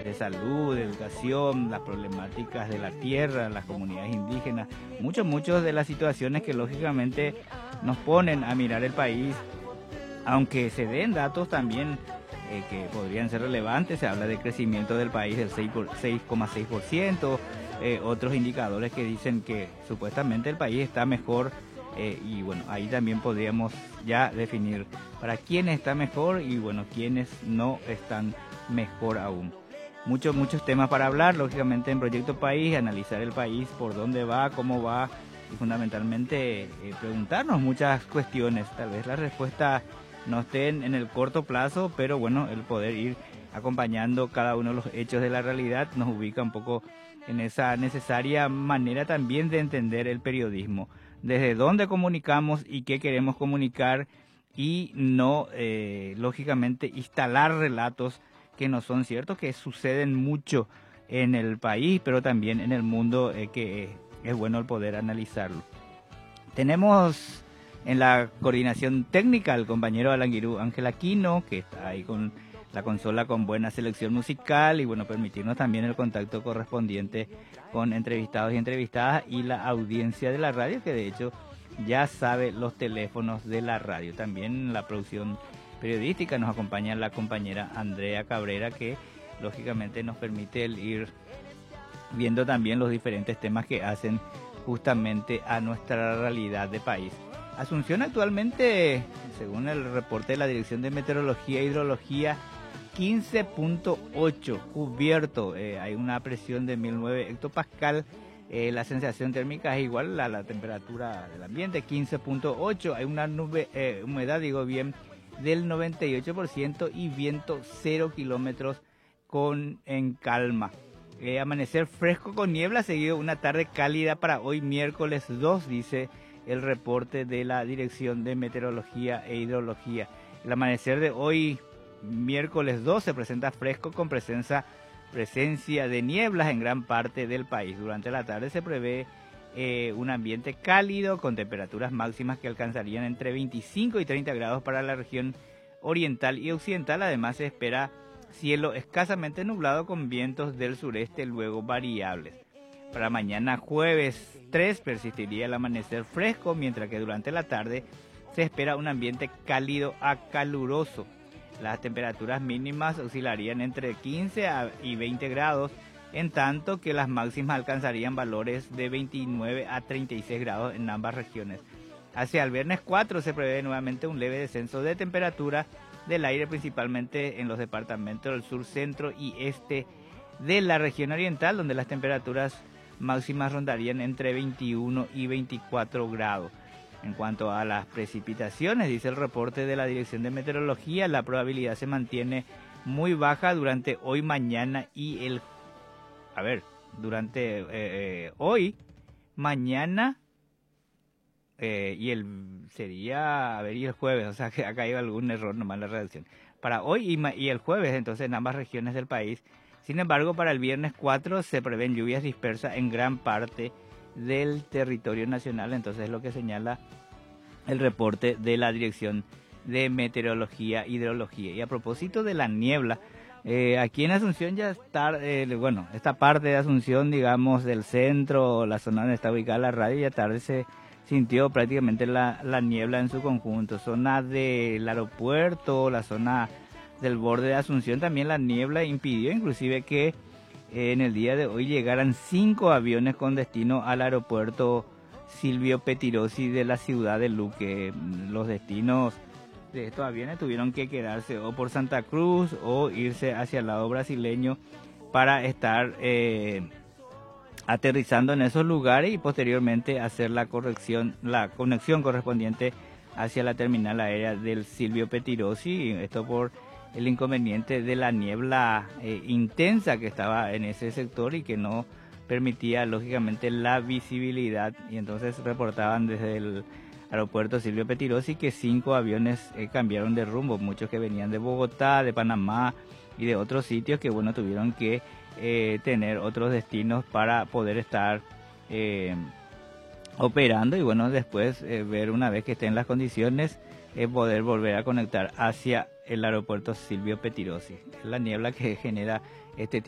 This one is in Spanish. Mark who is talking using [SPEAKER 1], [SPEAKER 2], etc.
[SPEAKER 1] de salud, de educación, las problemáticas de la tierra, las comunidades indígenas, muchos de las situaciones que lógicamente nos ponen a mirar el país, aunque se den datos también que podrían ser relevantes. Se habla de crecimiento del país del 6,6%, otros indicadores que dicen que supuestamente el país está mejor, y bueno, ahí también podríamos ya definir para quiénes está mejor y bueno, quiénes no están mejor aún. Muchos temas para hablar, lógicamente en Proyecto País, analizar el país, por dónde va, cómo va y fundamentalmente preguntarnos muchas cuestiones. Tal vez la respuesta no estén en el corto plazo, pero bueno, el poder ir acompañando cada uno de los hechos de la realidad nos ubica un poco en esa necesaria manera también de entender el periodismo, desde dónde comunicamos y qué queremos comunicar, y no, lógicamente, instalar relatos que no son ciertos, que suceden mucho en el país, pero también en el mundo, que es bueno el poder analizarlo. Tenemos en la coordinación técnica el compañero Alanguirú Ángel Aquino, que está ahí con la consola con buena selección musical y bueno, permitirnos también el contacto correspondiente con entrevistados y entrevistadas y la audiencia de la radio, que de hecho ya sabe los teléfonos de la radio. También en la producción periodística nos acompaña la compañera Andrea Cabrera, que lógicamente nos permite el ir viendo también los diferentes temas que hacen justamente a nuestra realidad de país. Asunción actualmente, según el reporte de la Dirección de Meteorología e Hidrología, 15.8 cubierto, hay una presión de 1009 hectopascal, la sensación térmica es igual a la temperatura del ambiente, 15.8, hay una humedad, del 98% y viento 0 kilómetros en calma. Amanecer fresco con niebla, seguido una tarde cálida para hoy miércoles 2, dice el reporte de la Dirección de Meteorología e Hidrología. El amanecer de hoy miércoles 2 se presenta fresco con presencia de nieblas en gran parte del país. Durante la tarde se prevé un ambiente cálido con temperaturas máximas que alcanzarían entre 25 y 30 grados para la región oriental y occidental. Además se espera cielo escasamente nublado con vientos del sureste luego variables. Para mañana jueves 3 persistiría el amanecer fresco, mientras que durante la tarde se espera un ambiente cálido a caluroso. Las temperaturas mínimas oscilarían entre 15 y 20 grados, en tanto que las máximas alcanzarían valores de 29 a 36 grados en ambas regiones. Hacia el viernes 4 se prevé nuevamente un leve descenso de temperatura del aire, principalmente en los departamentos del sur, centro y este de la región oriental, donde las temperaturas máximas rondarían entre 21 y 24 grados. En cuanto a las precipitaciones, dice el reporte de la Dirección de Meteorología, la probabilidad se mantiene muy baja durante hoy, mañana y hoy, mañana y el jueves, o sea que acá hay algún error nomás en la redacción. Para hoy y el jueves, entonces, en ambas regiones del país. Sin embargo, para el viernes 4 se prevén lluvias dispersas en gran parte del territorio nacional, entonces es lo que señala el reporte de la Dirección de Meteorología e Hidrología. Y a propósito de la niebla, aquí en Asunción ya está, esta parte de Asunción, digamos, del centro, la zona donde está ubicada la radio, ya tarde se sintió prácticamente la niebla en su conjunto. Zona del aeropuerto, la zona del borde de Asunción, también la niebla impidió inclusive que en el día de hoy llegaran 5 aviones con destino al aeropuerto Silvio Pettirossi de la ciudad de Luque. Los destinos de estos aviones tuvieron que quedarse o por Santa Cruz o irse hacia el lado brasileño para estar aterrizando en esos lugares y posteriormente hacer la conexión correspondiente hacia la terminal aérea del Silvio Pettirossi. Esto por el inconveniente de la niebla intensa que estaba en ese sector y que no permitía lógicamente la visibilidad, y entonces reportaban desde el aeropuerto Silvio Pettirossi que 5 aviones cambiaron de rumbo, muchos que venían de Bogotá, de Panamá y de otros sitios que bueno, tuvieron que tener otros destinos para poder estar operando y bueno, después ver una vez que estén las condiciones poder volver a conectar hacia el aeropuerto Silvio Pettirossi. La niebla que genera este tipo